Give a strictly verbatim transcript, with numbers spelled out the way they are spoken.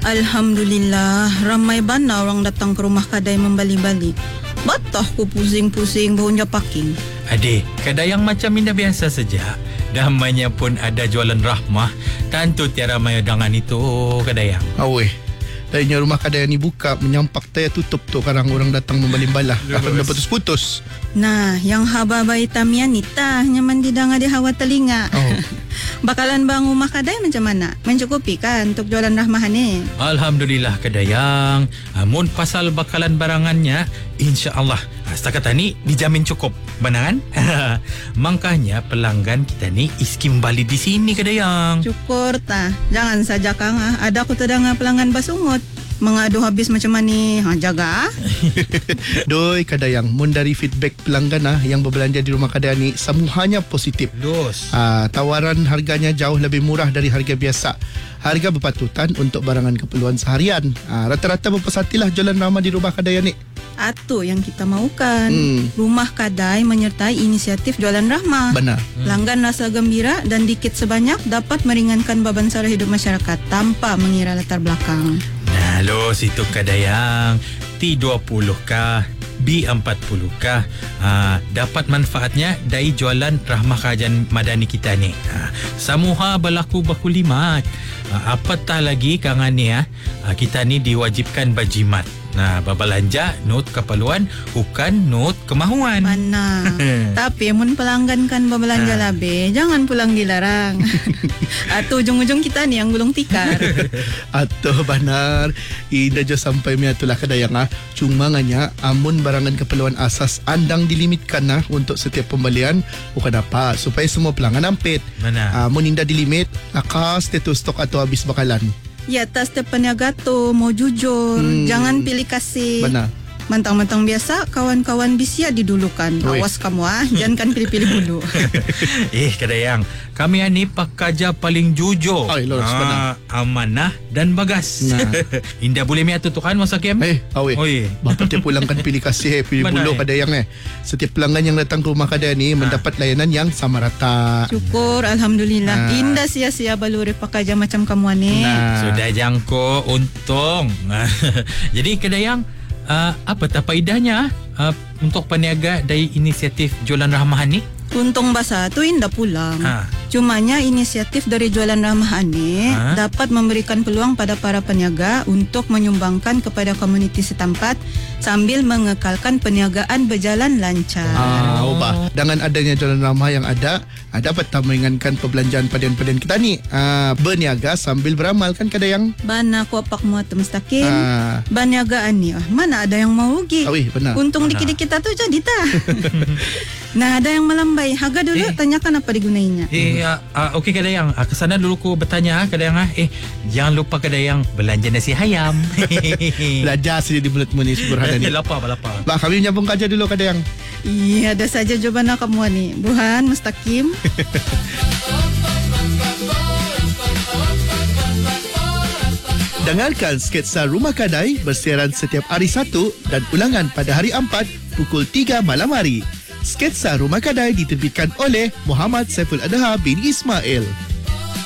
Alhamdulillah, ramai bana orang datang ke rumah Kadai membali-bali. Batah ku pusing-pusing baunya paking. Adik, kedai yang macam ini biasa saja. Damanya pun ada jualan rahmah. Tentu tiada ramai dengan itu kedai yang. Aweh, darinya rumah Kadai ni buka, menyampak taya tutup tu karang orang datang membali-balah. Akan dapat putus-putus. Nah, yang haba bayi tamian ni tah nyaman didanga di hawa telinga. Oh. Bakalan bang rumah Kadai macam mana? Mencukupi kan untuk jualan rahmah ni? Alhamdulillah kedayang. Amun pasal bakalan barangannya, insya-Allah setakat ni dijamin cukup. Benar kan? Makanya pelanggan kita ni iskim balik di sini kedayang. Syukur tah. Jangan saja Kang ah. Ada aku tedanga pelanggan basungut. Mengadu habis macam mana? Ha, jaga. Doi Kadayang, mun dari feedback pelanggan ah yang berbelanja di rumah Kadai ni semuanya positif. Los. Ah, tawaran harganya jauh lebih murah dari harga biasa. Harga berpatutan untuk barangan keperluan seharian. Ah, rata-rata berpesatilah jualan ramah di rumah Kadai ni. Itu yang kita mahukan. Hmm. Rumah Kadai menyertai inisiatif jualan rahmah. Benar. Pelanggan rasa gembira dan dikit sebanyak dapat meringankan beban sara hidup masyarakat tanpa mengira latar belakang. Nah, los itu kedayang. T dua puluh kah? B empat puluh kah? Ha, dapat manfaatnya dari jualan rahmah kerajaan madani kita ni. Ha, samuha berlaku berkulimat. Ha, apatah lagi kangan ni ha, kita ni diwajibkan berjimat. Nah, berbelanja not keperluan bukan not kemahuan. Mana? Tapi mun pelanggan kan berbelanja ha. Labe, jangan pulang dilarang. Atau ujung-ujung kita ni yang gulung tikar. Atau benar, ida jo sampai miatulah Kadayang ah. Cuma nganya amun barangan keperluan asas andang dilimitkan nah untuk setiap pembelian bukan apa supaya semua pelanggan ampit. Mana? Amun indah dilimit, akas status stok atau habis bakalan. Ya, tas peniaga tu mau jujur, hmm. jangan pilih kasih. Benar. Mentang-mentang biasa kawan-kawan bisia didulukan. Oi. Awas kamu ah, jangan kan pilih-pilih dulu. Eh kedayang, kami ni pekerja paling jujur. Oi, lurus, benar. Amanah dan bagas. Nah. Indah boleh miatu tu kan masa kem? Eh, awe. Oi. Bapak dia pulangkan pilih kasih eh, pilih bulu Kadayang eh. Setiap pelanggan yang datang ke rumah Kadai ni ha. mendapat layanan yang sama rata. Syukur, alhamdulillah. Nah. Indah sia-sia baluri pekerja macam kamu ni. Nah. Sudah jangko, untung. Jadi kedayang, uh, apa tak faedahnya uh, untuk peniaga dari inisiatif jualan rahmah ni? Untung bahasa tu indah pulang. Ha. Cumanya inisiatif dari jualan ramah ini ha? dapat memberikan peluang pada para peniaga untuk menyumbangkan kepada komuniti setempat sambil mengekalkan perniagaan berjalan lancar. Ah, ubah. Dengan adanya jualan ramah yang ada, dapat meringankan perbelanjaan padian-padian kita ni. Ah, berniaga sambil beramal kan Kadayang. Bana ku apak muat mustaqim. Ah. Berniagaan ni, ah, mana ada yang mau rugi. Awih, benar. Untung Benar. dikit-dikit kita tu jadi tak. Nah, ada yang melambai. Harga dulu, Eh. tanyakan apa digunainya. Eh, uh, uh, okey Kadayang, uh, kesana dulu ku bertanya ah, Kadayang ah. Eh, jangan lupa Kadayang belanja nasi ayam. Belajar saja di mulutmu ni Subhanallah ni. Lapar, lapar. Bah, kami menyambung kerja dulu Kadayang. Iya, ada saja jawaban kamu ni. Buhan, mustaqim. Dengarkan sketsa Rumah Kadai bersiaran setiap hari Sabtu dan ulangan pada hari Ahad pukul tiga malam hari. Sketsa Rumah Kadai diterbitkan oleh Muhammad Saiful Adha bin Ismail.